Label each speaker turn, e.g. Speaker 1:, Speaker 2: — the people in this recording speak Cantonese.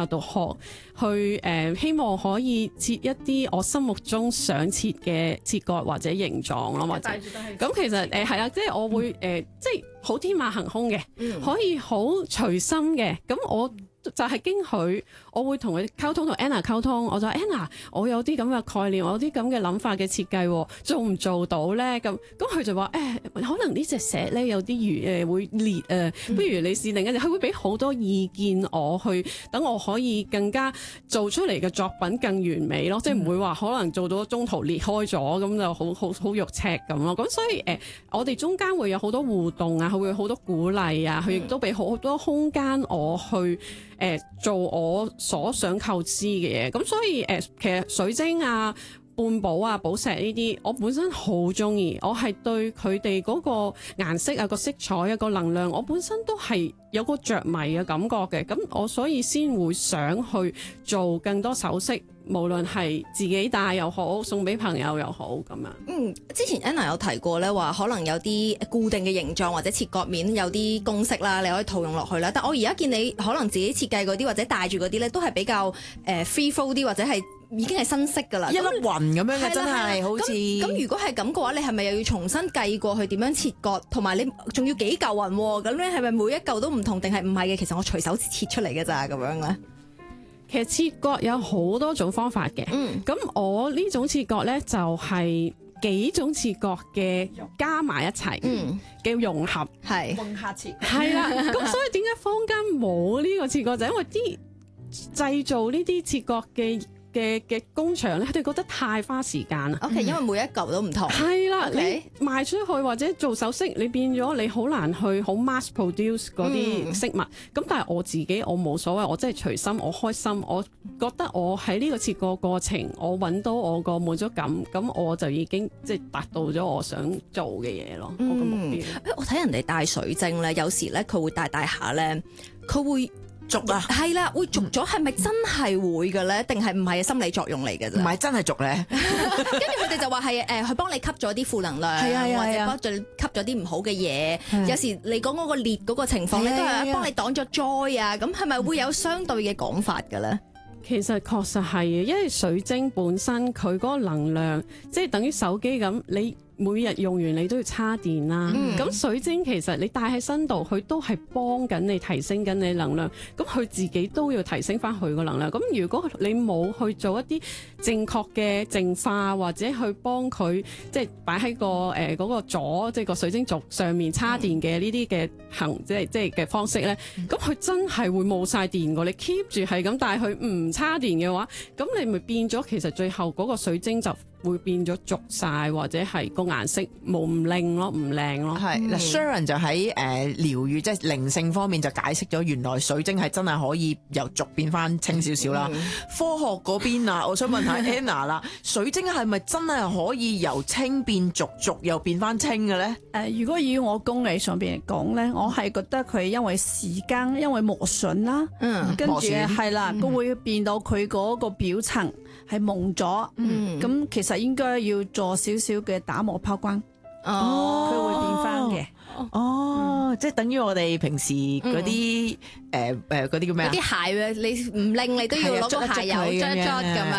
Speaker 1: 校度學，去希望可以切一啲我心目中想切嘅切割或者形狀咯，或者咁其實係啦，即係我會即係好天馬行空嘅，可以好隨心嘅，咁我就係經佢，我會同佢溝通，同 Anna 溝通，我就話 Anna，我有啲咁嘅概念，我有啲咁嘅諗法嘅設計，做唔做到咧？咁佢就話可能呢隻石咧有啲魚會裂不如你試另一隻，佢會俾好多意見我去，等我可以更加做出嚟嘅作品更完美咯，即係唔會話可能做到中途裂開咗，咁就好肉赤咁咯。咁所以我哋中間會有好多互動啊，佢會有好多鼓勵啊，佢亦都俾好多空間我去做我所想構思嘅嘢，咁所以其實水晶啊、半寶啊、寶石呢啲，我本身好中意，我係對佢哋嗰個顏色啊、個色彩啊、個能量，我本身都係有個着迷嘅感覺嘅，咁我所以先會想去做更多首飾，無論係自己戴又好，送俾朋友又好咁樣。
Speaker 2: 之前 Anna 有提過咧，話可能有啲固定嘅形狀或者切割面有啲公式啦，你可以套用落去啦。但我而家見你可能自己設計嗰啲或者戴住嗰啲咧，都係比較free flow 啲，或者係已經係新式㗎啦，
Speaker 3: 一粒雲咁樣嘅，真係好似。
Speaker 2: 咁如果係咁嘅話，你係咪又要重新計過去點樣切割，同埋你仲要幾嚿雲喎？咁咧係咪每一嚿都唔同，定係唔係嘅？其實我隨手切出嚟嘅咋咁樣咧？
Speaker 1: 其實切割有好多種方法嘅，咁我呢種切割咧就係幾種切割嘅加埋一齊嘅融合，
Speaker 2: 係
Speaker 3: 混合切，
Speaker 1: 係啦。咁所以點解坊間冇呢個切割，就係因為啲製造呢啲切割嘅工場咧，佢哋覺得太花時間啦。
Speaker 2: OK，因為每一嚿都唔同。
Speaker 1: 係啦，
Speaker 2: Okay
Speaker 1: 你賣出去或者做首飾，你變咗你好難去好 mass produce 嗰啲飾物。咁但係我自己我冇所謂，我真係隨心，我開心，我覺得我喺呢個切割過程，我揾到我個滿足感，咁我就已經即係達到咗我想做嘅嘢咯。我個目標。
Speaker 2: 我睇人哋戴水晶咧，有時咧佢會戴下咧，佢會
Speaker 3: 續啊，
Speaker 2: 係啦，會續咗，係咪真係會嘅咧？定係唔係心理作用嚟嘅啫？
Speaker 3: 唔係真係續咧。
Speaker 2: 跟住佢哋就話係佢幫你吸咗啲負能量，或者幫你吸咗啲唔好嘅嘢。有時你講嗰個裂嗰個情況咧，都係幫你擋咗災啊。咁係咪會有相對嘅講法嘅咧？
Speaker 1: 其實確實係嘅，因為水晶本身佢嗰個能量，即係等於手機咁，你每日用完你都要叉電啦。咁水晶其實你戴喺身度，佢都係幫緊你提升緊你能量。咁佢自己都要提升翻佢個能量。咁如果你冇去做一啲正確嘅淨化，或者去幫佢即係擺喺個嗰個座，即係個水晶軸上面叉電嘅呢啲嘅即係嘅方式咧，咁佢真係會冇晒電㗎。你 keep 住係咁戴佢唔叉電嘅話，咁你咪變咗其實最後嗰個水晶就會變咗濁晒，或者係個顏色冇唔靚咯，唔靚咯。
Speaker 3: 係嗱，Sharon 就喺療愈即係靈性方面就解釋咗，原來水晶係真係可以由濁變翻清少少啦。科學嗰邊啊，我想問下 Anna 啦，水晶係咪真係可以由清變濁，濁又變翻清嘅咧？
Speaker 4: 如果以我工藝上邊嚟講咧，我係覺得佢因為時間，因為磨損啦，跟住係啦，佢會變到佢嗰個表層係蒙咗，咁其實應該要做少少嘅打磨拋光，佢會變翻嘅。
Speaker 3: 即係等於我哋平時嗰啲嗰啲叫咩啊？
Speaker 2: 啲鞋你唔拎，你都要攞個鞋油捽一捽咁樣。